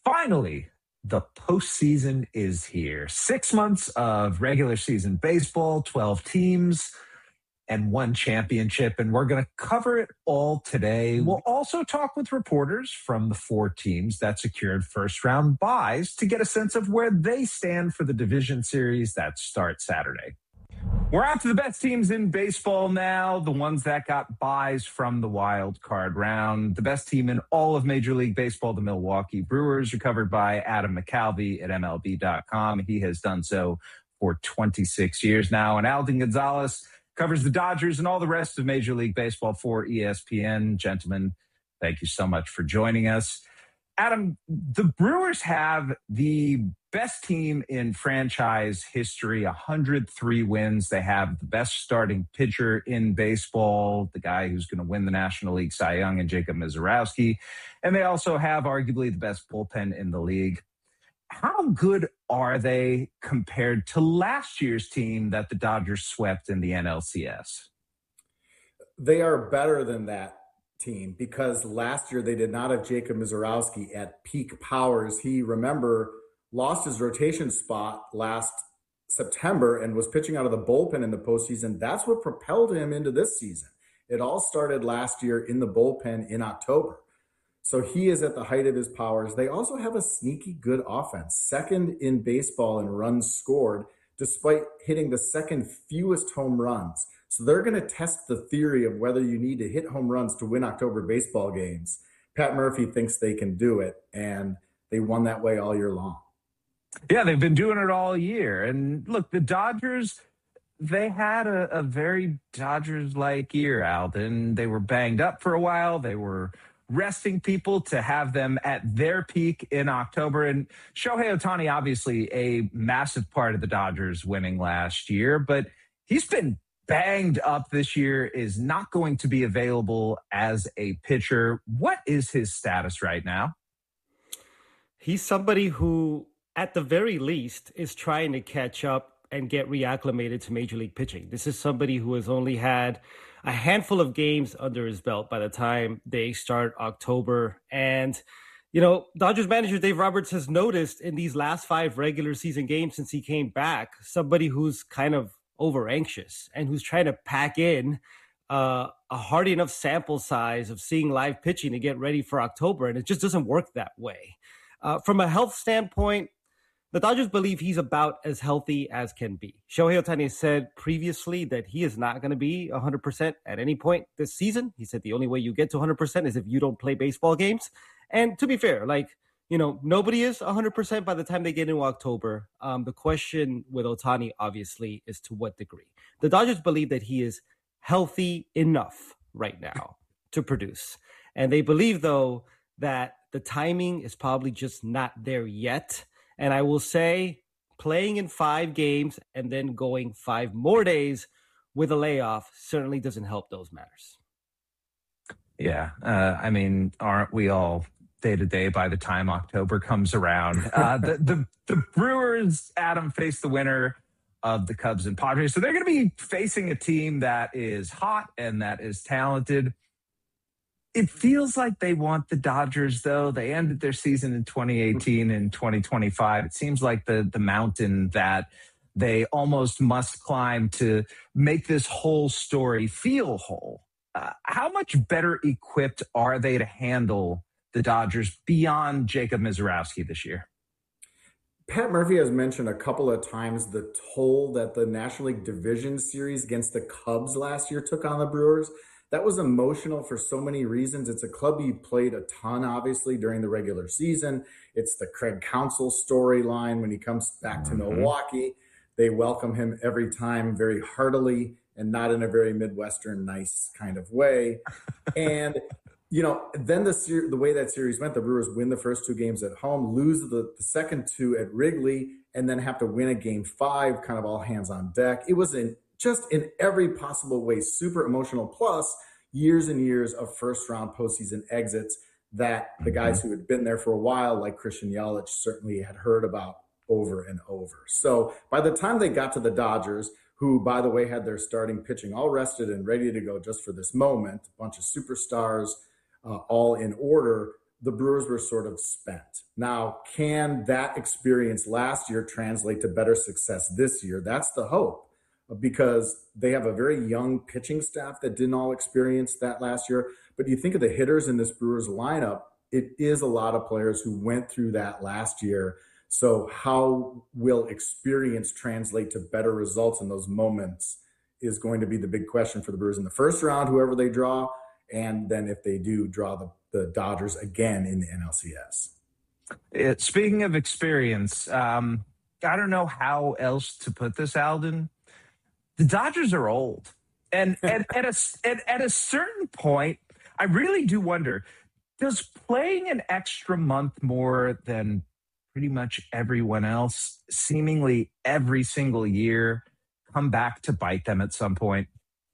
Finally, the postseason is here. 6 months of regular season baseball, 12 teams, and one championship. And we're going to cover it all today. We'll also talk with reporters from the four teams that secured first round byes to get a sense of where they stand for the division series that starts Saturday. We're on to the best teams in baseball now, the ones that got byes from the wild card round. The best team in all of Major League Baseball, the Milwaukee Brewers, are covered by Adam McCalvy at MLB.com. He has done so for 26 years now. And Alden Gonzalez covers the Dodgers and all the rest of Major League Baseball for ESPN. Gentlemen, thank you so much for joining us. Adam, the Brewers have the best team in franchise history, 103 wins. They have the best starting pitcher in baseball, the guy who's going to win the National League Cy Young, and Jacob Misiorowski. And they also have arguably the best bullpen in the league. How good are they compared to last year's team that the Dodgers swept in the NLCS? They are better than that team because last year they did not have Jacob Misiorowski at peak powers. He, remember, lost his rotation spot last September and was pitching out of the bullpen in the postseason. That's what propelled him into this season. It all started last year in the bullpen in October. So he is at the height of his powers. They also have a sneaky good offense, second in baseball in runs scored, despite hitting the second fewest home runs. So they're going to test the theory of whether you need to hit home runs to win October baseball games. Pat Murphy thinks they can do it, and they won that way all year long. Yeah, they've been doing it all year. And look, the Dodgers, they had a very Dodgers-like year, Alden. They were banged up for a while. They were resting people to have them at their peak in October. And Shohei Ohtani, obviously a massive part of the Dodgers winning last year, but he's been banged up this year, is not going to be available as a pitcher. What is his status right now? He's somebody who, at the very least, is trying to catch up and get reacclimated to Major League pitching. This is somebody who has only had a handful of games under his belt by the time they start October. And, you know, Dodgers manager Dave Roberts has noticed in these last 5 regular season games since he came back, somebody who's kind of over anxious and who's trying to pack in a hard enough sample size of seeing live pitching to get ready for October. And it just doesn't work that way. From a health standpoint, the Dodgers believe he's about as healthy as can be. Shohei Ohtani said previously that he is not going to be 100% at any point this season. He said the only way you get to 100% is if you don't play baseball games. And to be fair, nobody is 100% by the time they get into October. The question with Ohtani, obviously, is to what degree. The Dodgers believe that he is healthy enough right now to produce. And they believe, though, that the timing is probably just not there yet. And I will say, playing in 5 games and then going 5 more days with a layoff certainly doesn't help those matters. Yeah. Aren't we all day to day by the time October comes around? The Brewers, Adam, face the winner of the Cubs and Padres. So they're going to be facing a team that is hot and that is talented. It feels like they want the Dodgers, though. They ended their season in 2018 and 2025. It seems like the mountain that they almost must climb to make this whole story feel whole. How much better equipped are they to handle the Dodgers beyond Jacob Misiorowski this year? Pat Murphy has mentioned a couple of times the toll that the National League Division Series against the Cubs last year took on the Brewers. That was emotional for so many reasons. It's a club he played a ton, obviously, during the regular season. It's the Craig Counsell storyline when he comes back to Milwaukee. They welcome him every time very heartily and not in a very Midwestern nice kind of way. And, then the way that series went, the Brewers win the first 2 games at home, lose the second 2 at Wrigley, and then have to win a game 5, kind of all hands on deck. It was just in every possible way, super emotional, plus years and years of first-round postseason exits that the guys who had been there for a while, like Christian Yelich, certainly had heard about over and over. So by the time they got to the Dodgers, who, by the way, had their starting pitching all rested and ready to go just for this moment, a bunch of superstars all in order, the Brewers were sort of spent. Now, can that experience last year translate to better success this year? That's the hope, because they have a very young pitching staff that didn't all experience that last year. But you think of the hitters in this Brewers lineup, it is a lot of players who went through that last year. So how will experience translate to better results in those moments is going to be the big question for the Brewers in the first round, whoever they draw, and then if they do draw the Dodgers again in the NLCS. Speaking of experience, I don't know how else to put this, Alden. The Dodgers are old. And at a certain point, I really do wonder, does playing an extra month more than pretty much everyone else, seemingly every single year, come back to bite them at some point?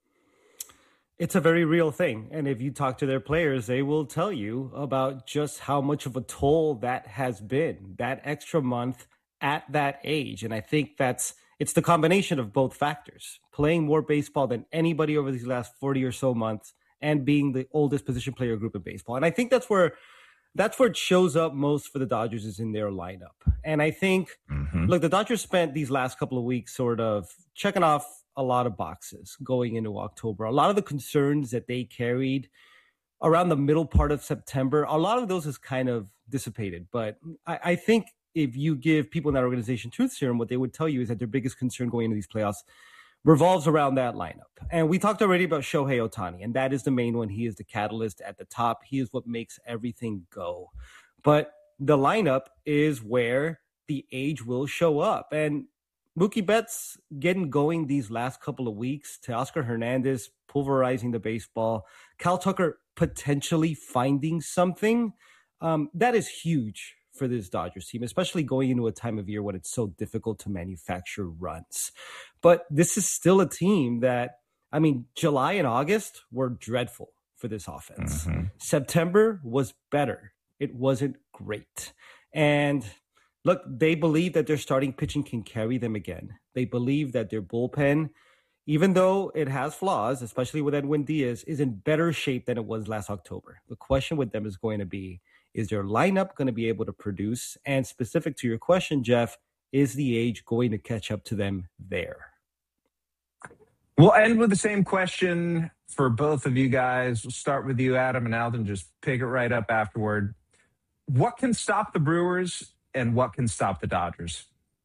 It's a very real thing. And if you talk to their players, they will tell you about just how much of a toll that has been, that extra month at that age. And I think it's the combination of both factors, playing more baseball than anybody over these last 40 or so months and being the oldest position player group in baseball. And I think that's where it shows up most for the Dodgers, is in their lineup. And I think, look, the Dodgers spent these last couple of weeks sort of checking off a lot of boxes going into October. A lot of the concerns that they carried around the middle part of September, a lot of those has kind of dissipated. But I think if you give people in that organization truth serum, what they would tell you is that their biggest concern going into these playoffs revolves around that lineup. And we talked already about Shohei Ohtani, and that is the main one. He is the catalyst at the top. He is what makes everything go. But the lineup is where the age will show up. And Mookie Betts getting going these last couple of weeks, Teoscar Hernandez pulverizing the baseball, Cal Tucker potentially finding something, that is huge for this Dodgers team, especially going into a time of year when it's so difficult to manufacture runs. But this is still a team that, July and August were dreadful for this offense. September was better. It wasn't great. And look, they believe that their starting pitching can carry them again. They believe that their bullpen, even though it has flaws, especially with Edwin Diaz, is in better shape than it was last October. The question with them is going to be, is their lineup going to be able to produce? And specific to your question, Jeff, is the age going to catch up to them there? We'll end with the same question for both of you guys. We'll start with you, Adam, and Alden. Just pick it right up afterward. What can stop the Brewers and what can stop the Dodgers?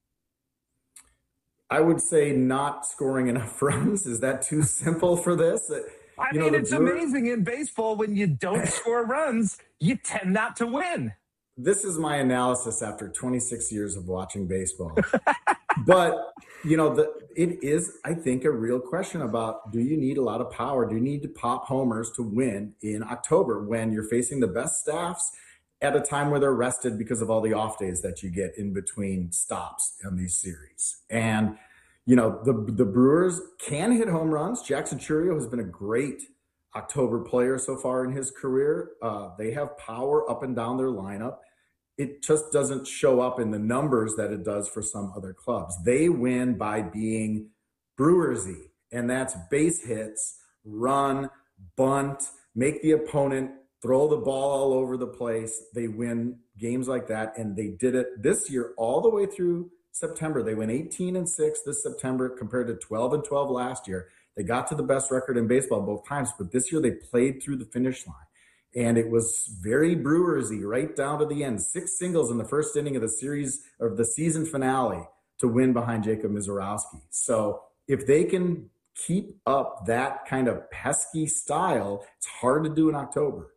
I would say not scoring enough runs. Is that too simple for this? It's amazing in baseball when you don't score runs, you tend not to win. This is my analysis after 26 years of watching baseball. But, it is, I think, a real question about, do you need a lot of power? Do you need to pop homers to win in October when you're facing the best staffs at a time where they're rested because of all the off days that you get in between stops in these series? And the Brewers can hit home runs. Jackson Chourio has been a great October player so far in his career. They have power up and down their lineup. It just doesn't show up in the numbers that it does for some other clubs. They win by being Brewersy, and that's base hits, run, bunt, make the opponent throw the ball all over the place. They win games like that, and they did it this year all the way through September. They went 18-6 this September compared to 12-12 last year. They got to the best record in baseball both times, but this year they played through the finish line. And it was very Brewersy right down to the end. 6 singles in the first inning of the series, of the season finale, to win behind Jacob Misiorowski. So if they can keep up that kind of pesky style, it's hard to do in October.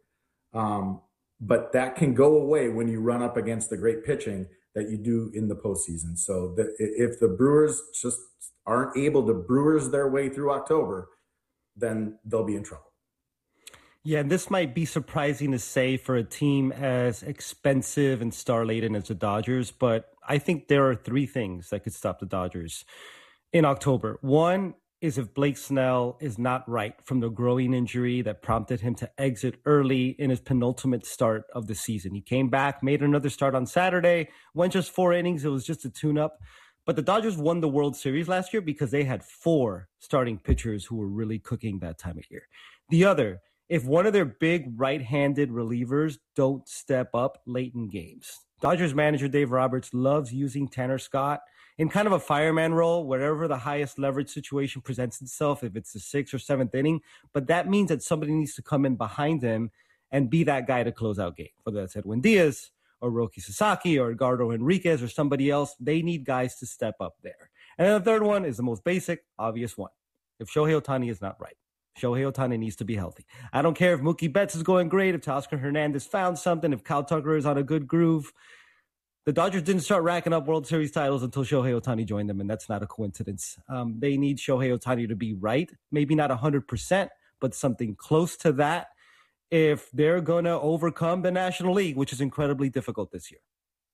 But that can go away when you run up against the great pitching that you do in the postseason. So if the Brewers just aren't able to Brewers their way through October, then they'll be in trouble. Yeah, and this might be surprising to say for a team as expensive and star-laden as the Dodgers, but I think there are 3 things that could stop the Dodgers in October. One is if Blake Snell is not right from the growing injury that prompted him to exit early in his penultimate start of the season. He came back, made another start on Saturday, went just 4 innings. It was just a tune-up. But the Dodgers won the World Series last year because they had 4 starting pitchers who were really cooking that time of year. The other if one of their big right-handed relievers don't step up late in games. Dodgers manager Dave Roberts loves using Tanner Scott in kind of a fireman role, wherever the highest leverage situation presents itself, if it's the 6th or 7th inning. But that means that somebody needs to come in behind him and be that guy to close out game, whether that's Edwin Diaz or Roki Sasaki or Edgardo Enriquez or somebody else. They need guys to step up there. And then the third one is the most basic, obvious one. If Shohei Ohtani is not right, Shohei Ohtani needs to be healthy. I don't care if Mookie Betts is going great, if Teoscar Hernandez found something, if Kyle Tucker is on a good groove. The Dodgers didn't start racking up World Series titles until Shohei Ohtani joined them, and that's not a coincidence. They need Shohei Ohtani to be right. Maybe not 100%, but something close to that if they're going to overcome the National League, which is incredibly difficult this year.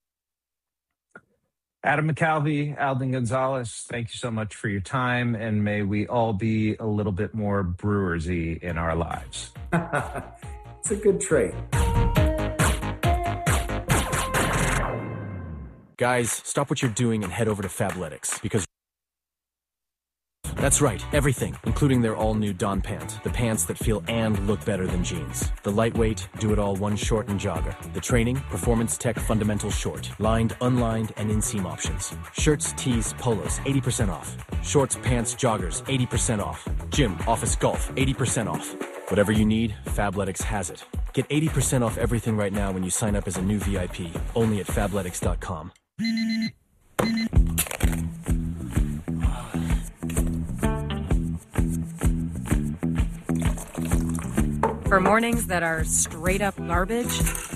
Adam McCalvy, Alden Gonzalez, thank you so much for your time, and may we all be a little bit more Brewers-y in our lives. It's a good trait. Guys, stop what you're doing and head over to Fabletics, because that's right, everything, including their all-new Dawn Pant, the pants that feel and look better than jeans. The lightweight, do-it-all one short and jogger. The training, performance tech fundamental short, lined, unlined, and inseam options. Shirts, tees, polos, 80% off. Shorts, pants, joggers, 80% off. Gym, office, golf, 80% off. Whatever you need, Fabletics has it. Get 80% off everything right now when you sign up as a new VIP, only at Fabletics.com. For mornings that are straight up garbage,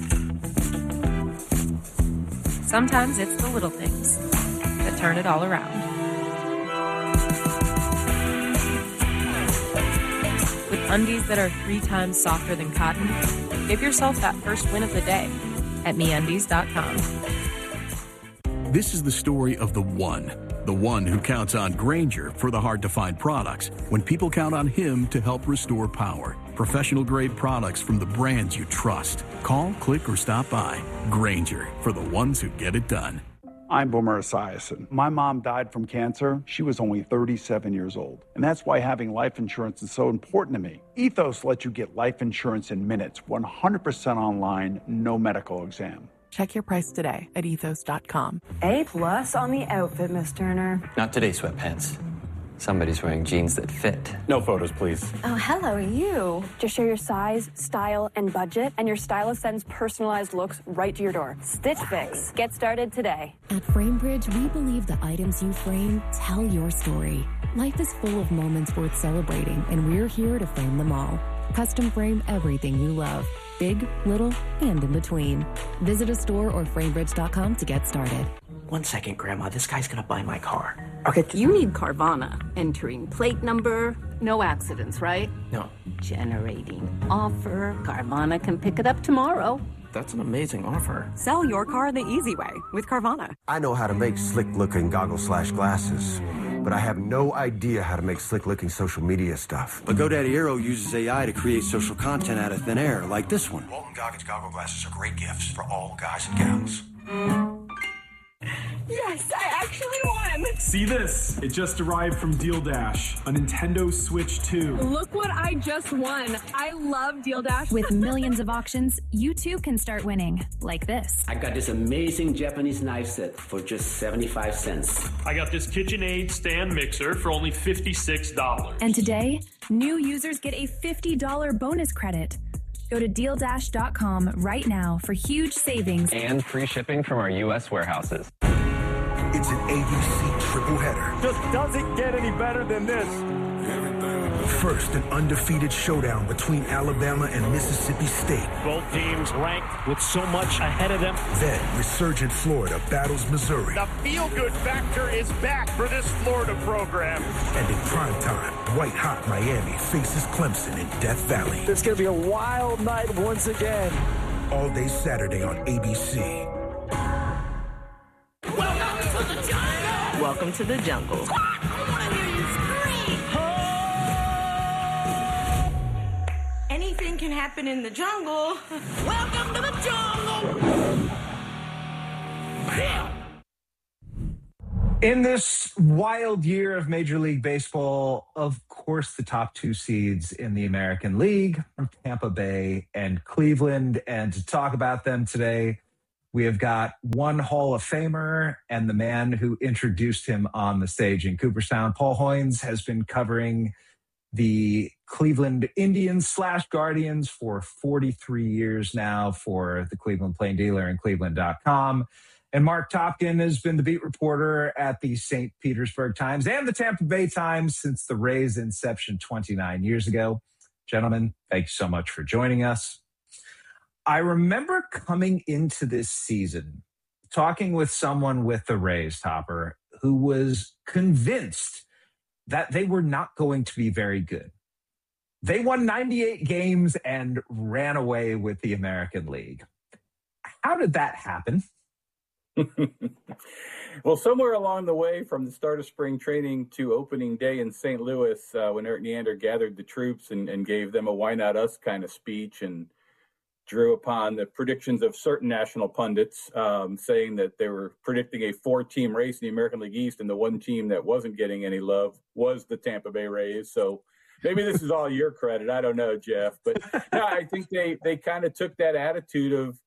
sometimes it's the little things that turn it all around. With undies that are 3 times softer than cotton, give yourself that first win of the day at MeUndies.com. This is the story of the one who counts on Grainger for the hard-to-find products when people count on him to help restore power. Professional-grade products from the brands you trust. Call, click, or stop by. Grainger, for the ones who get it done. I'm Boomer Esiason. My mom died from cancer. She was only 37 years old. And that's why having life insurance is so important to me. Ethos lets you get life insurance in minutes, 100% online, no medical exam. Check your price today at ethos.com. A+ on the outfit, Miss Turner. Not today, sweatpants. Somebody's wearing jeans that fit. No photos, please. Oh, hello, you. Just share your size, style, and budget, and your stylist sends personalized looks right to your door. Stitch Fix. Get started today. At FrameBridge, we believe the items you frame tell your story. Life is full of moments worth celebrating, and we're here to frame them all. Custom frame everything you love. Big, little, and in between. Visit a store or framebridge.com to get started. 1 second, Grandma. This guy's gonna buy my car. Okay. You need Carvana. Entering plate number. No accidents, right? No. Generating offer. Carvana can pick it up tomorrow. That's an amazing offer. Sell your car the easy way with Carvana. I know how to make slick-looking goggles/glasses, but I have no idea how to make slick-looking social media stuff. But GoDaddy Aero uses AI to create social content out of thin air, like this one. Walton Goggins goggle glasses are great gifts for all guys and gals. Yes, I actually won! See this? It just arrived from Deal Dash, a Nintendo Switch 2. Look what I just won. I love Deal Dash. With millions of auctions, you too can start winning, like this. I got this amazing Japanese knife set for just 75 cents. I got this KitchenAid stand mixer for only $56. And today, new users get a $50 bonus credit. Go to DealDash.com right now for huge savings. And free shipping from our U.S. warehouses. It's an ABC triple header. Just doesn't get any better than this. First, an undefeated showdown between Alabama and Mississippi State. Both teams ranked with so much ahead of them. Then, resurgent Florida battles Missouri. The feel-good factor is back for this Florida program. And in primetime, white-hot Miami faces Clemson in Death Valley. It's going to be a wild night once again. All day Saturday on ABC. Welcome to the jungle. Anything can happen in the jungle. Welcome to the jungle! In this wild year of Major League Baseball, of course, the top two seeds in the American League are Tampa Bay and Cleveland. And to talk about them today, we have got one Hall of Famer and the man who introduced him on the stage in Cooperstown. Paul Hoynes has been covering the Cleveland Indians / Guardians for 43 years now for the Cleveland Plain Dealer and Cleveland.com. And Mark Topkin has been the beat reporter at the St. Petersburg Times and the Tampa Bay Times since the Rays' inception 29 years ago. Gentlemen, thank you so much for joining us. I remember coming into this season, talking with someone with the Rays, Topper, who was convinced that they were not going to be very good. They won 98 games and ran away with the American League. How did that happen? Well, somewhere along the way from the start of spring training to opening day in St. Louis, when Eric Neander gathered the troops and gave them a why not us kind of speech and drew upon the predictions of certain national pundits, saying that they were predicting a 4-team race in the American League East, and the one team that wasn't getting any love was the Tampa Bay Rays. So maybe this is all your credit. I don't know, Jeff. But no, I think they kind of took that attitude of,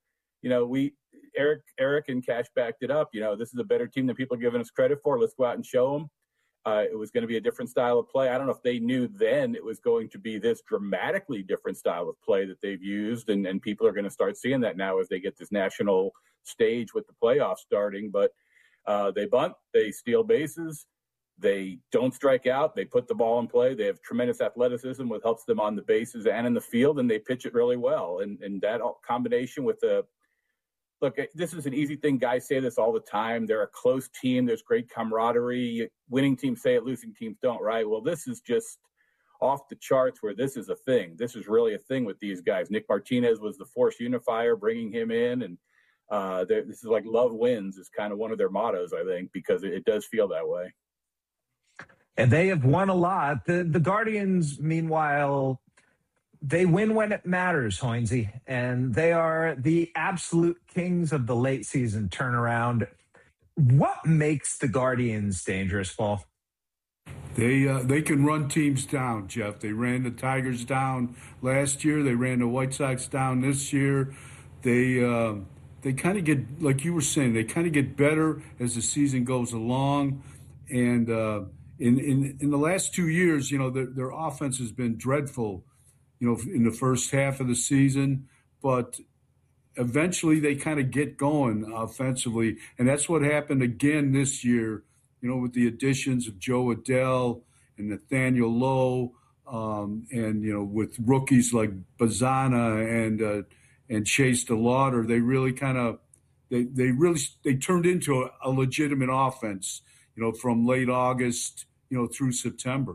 Eric and Cash backed it up. This is a better team than people are giving us credit for. Let's go out and show them. It was going to be a different style of play. I don't know if they knew then it was going to be this dramatically different style of play that they've used, and people are going to start seeing that now as they get this national stage with the playoffs starting. But they bunt, they steal bases, they don't strike out, they put the ball in play. They have tremendous athleticism, which helps them on the bases and in the field, and they pitch it really well. And that combination with look, this is an easy thing. Guys say this all the time. They're a close team. There's great camaraderie. Winning teams say it, losing teams don't, right? Well, this is just off the charts where this is a thing. This is really a thing with these guys. Nick Martinez was the force unifier, bringing him in. And this is like love wins is kind of one of their mottos, I think, because it does feel that way. And they have won a lot. The Guardians, meanwhile, they win when it matters, Hoynesy, and they are the absolute kings of the late season turnaround. What makes the Guardians dangerous, Paul? They can run teams down, Jeff. They ran the Tigers down last year. They ran the White Sox down this year. They kind of get, like you were saying, they kind of get better as the season goes along. And in the last 2 years, their offense has been dreadful, in the first half of the season, but eventually they kind of get going offensively. And that's what happened again this year, with the additions of Joe Adell and Nathaniel Lowe, and, with rookies like Bazana and Chase DeLauder. They really kind of, they turned into a legitimate offense, from late August, through September.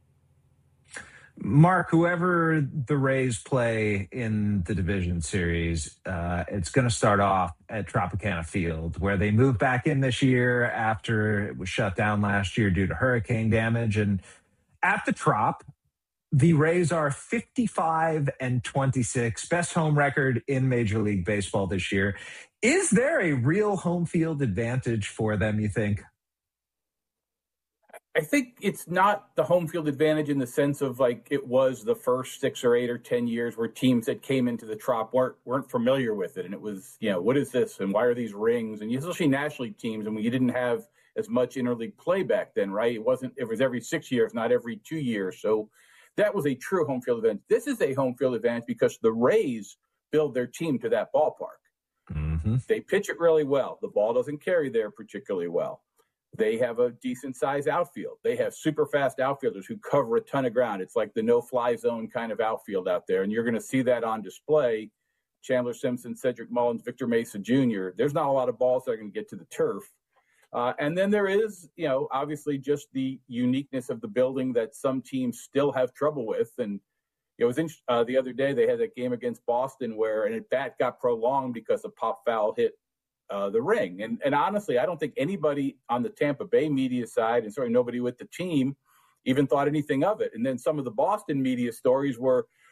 Mark, whoever the Rays play in the division series, it's going to start off at Tropicana Field, where they moved back in this year after it was shut down last year due to hurricane damage. And at the Trop, the Rays are 55-26, best home record in Major League Baseball this year. Is there a real home field advantage for them, you think? I think it's not the home field advantage in the sense of like it was the first 6 or 8 or 10 years where teams that came into the Trop weren't familiar with it. And it was, what is this? And why are these rings? And especially National League teams. And you didn't have as much interleague play back then, right? It was every 6 years, not every 2 years. So that was a true home field advantage. This is a home field advantage because the Rays build their team to that ballpark. Mm-hmm. They pitch it really well. The ball doesn't carry there particularly well. They have a decent-sized outfield. They have super fast outfielders who cover a ton of ground. It's like the no-fly zone kind of outfield out there, and you're going to see that on display. Chandler Simpson, Cedric Mullins, Victor Mesa Jr. There's not a lot of balls that are going to get to the turf. And then there is, obviously just the uniqueness of the building that some teams still have trouble with. And it was the other day they had that game against Boston where an at-bat got prolonged because a pop foul hit the ring. And honestly, I don't think anybody on the Tampa Bay media side, and certainly nobody with the team, even thought anything of it. And then some of the Boston media stories were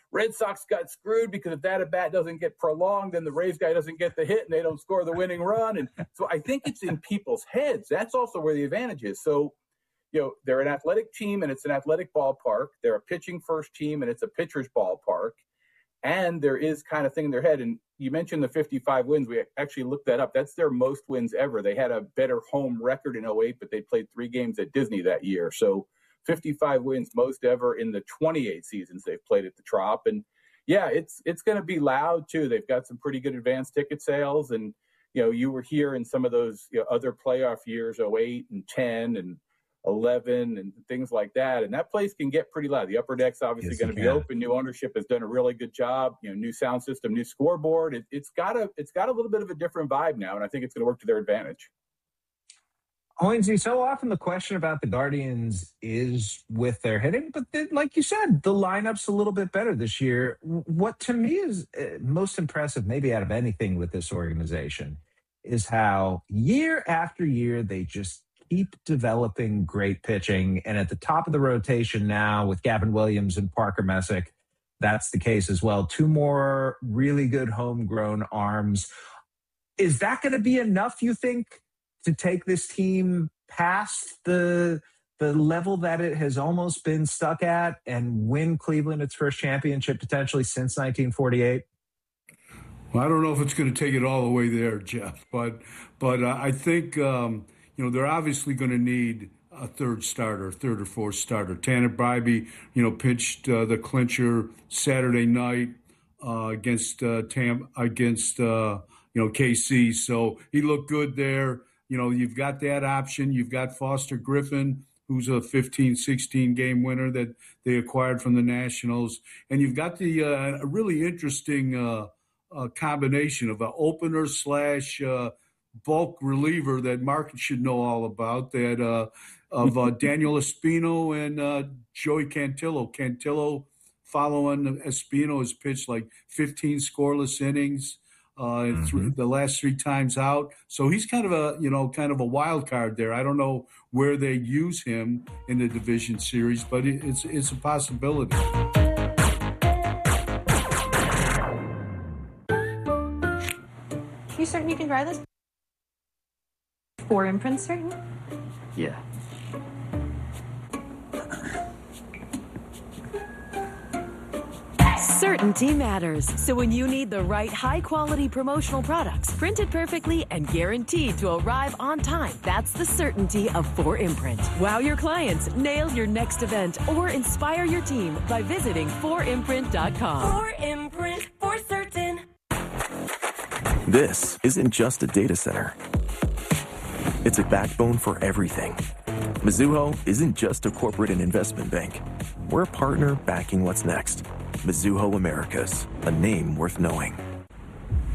Red Sox got screwed because if that at-bat doesn't get prolonged, then the Rays guy doesn't get the hit and they don't score the winning run. And so I think it's in people's heads. That's also where the advantage is. So, they're an athletic team and it's an athletic ballpark. They're a pitching first team and it's a pitcher's ballpark. And there is kind of thing in their head. And you mentioned the 55 wins. We actually looked that up. That's their most wins ever. They had a better home record in 2008, but they played 3 games at Disney that year. So 55 wins, most ever in the 28 seasons they've played at the Trop. And yeah, it's going to be loud too. They've got some pretty good advanced ticket sales. And, you were here in some of those other playoff years, 08 and 10 and 11 and things like that. And that place can get pretty loud. The upper deck's obviously going to be open. New ownership has done a really good job. New sound system, new scoreboard. It's got a little bit of a different vibe now. And I think it's going to work to their advantage. Hoynesy, so often the question about the Guardians is with their hitting, but like you said, the lineup's a little bit better this year. What to me is most impressive, maybe out of anything with this organization, is how year after year they just keep developing great pitching. And at the top of the rotation now with Gavin Williams and Parker Messick, that's the case as well. 2 more really good homegrown arms. Is that going to be enough, you think, to take this team past the level that it has almost been stuck at and win Cleveland its first championship potentially since 1948? Well, I don't know if it's going to take it all the way there, Jeff, but I think they're obviously going to need a third or fourth starter. Tanner Bibee, pitched the clincher Saturday night against KC, so he looked good there. You've got that option. You've got Foster Griffin, who's a 15-16 game winner that they acquired from the Nationals, and you've got the a really interesting combination of an opener / bulk reliever that Mark should know all about, that of Daniel Espino and Joey Cantillo. Cantillo, following Espino, has pitched like 15 scoreless innings the last 3 times out. So he's kind of a wild card there. I don't know where they use him in the division series, but it's a possibility. You certain you can try this? 4 imprints, certain? Yeah. Certainty matters. So when you need the right high-quality promotional products, printed perfectly and guaranteed to arrive on time, that's the certainty of 4imprint. Wow your clients, nail your next event, or inspire your team by visiting 4imprint.com. 4imprint, for certain. This isn't just a data center. It's a backbone for everything. Mizuho isn't just a corporate and investment bank. We're a partner backing what's next. Mizuho Americas, a name worth knowing.